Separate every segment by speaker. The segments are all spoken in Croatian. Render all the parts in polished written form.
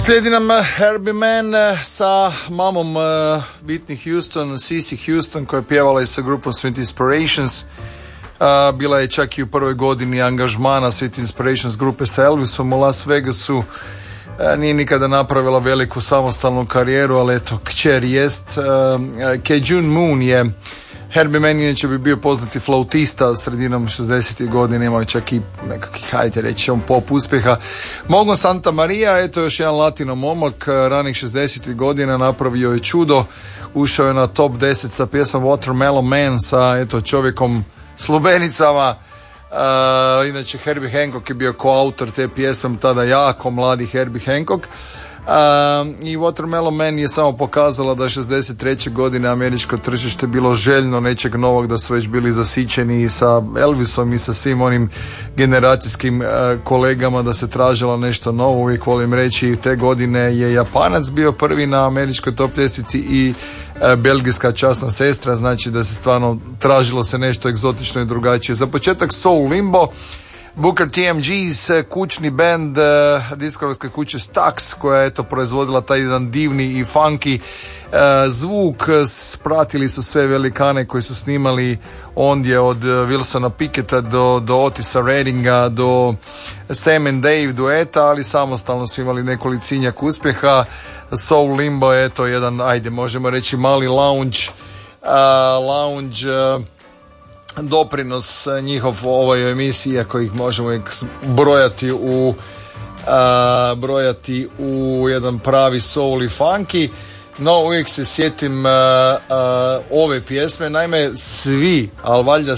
Speaker 1: Slijedi nam Herbie Mann sa mamom Whitney Houston, Cissy Houston, koja je pjevala i sa grupom Sweet Inspirations. Bila je čak i u prvoj godini angažmana Sweet Inspirations grupe sa Elvisom u Las Vegasu. Nije nikada napravila veliku samostalnu karijeru, ali eto, kćer jest. Kejun Moon je Herbie Mann, inače bi bio poznati flautista sredinom 60. godina, imao je čak i nekakvih, hajde reći, pop uspjeha. Mogo Santa Maria, eto još jedan latino momak, ranih 60. godina, napravio je čudo, ušao je na top 10 sa pjesmom Watermelon Man, sa eto čovjekom s lubenicama. Inače Herbie Hancock je bio koautor te pjesme, tada jako mladi Herbie Hancock. I Watermelon Man je samo pokazala da 63. godine američko tržište bilo željno nečeg novog, da su već bili zasićeni i sa Elvisom i sa svim onim generacijskim kolegama, da se tražilo nešto novo. Uvijek volim reći, te godine je Japanac bio prvi na američkoj top ljestvici i belgijska časna sestra, znači da se stvarno tražilo se nešto egzotično i drugačije. Za početak Soul Limbo, Booker TMG's kućni band diskografske kuće Stax, koja je eto proizvodila taj jedan divni i funky zvuk. Pratili su sve velikane koji su snimali ondje, od Wilsona Picketta do Otisa Reddinga, do Sam and Dave dueta, ali samostalno su imali nekolicínjak uspjeha. Soul Limbo je eto jedan, ajde možemo reći, mali lounge doprinos njihov ovoj emisiji, ako ih možemo brojati u jedan pravi soul i funky. No, uvijek se sjetim ove pjesme, naime svi, ali valjda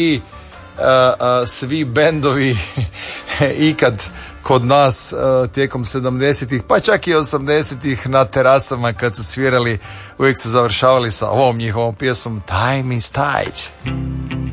Speaker 1: svi bendovi ikad kod nas tijekom 70-ih, pa čak i 80-ih na terasama kad su svirali, uvijek su završavali sa ovom njihovom pjesmom Time is Tight.